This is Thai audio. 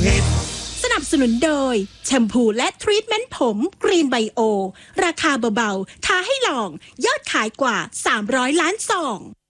ฮิตสนับสนุนโดยแชมพูและทรีทเมนต์ผมกรีนไบโอราคาเบาๆท้าให้ลองยอดขายกว่า300 ล้านซอง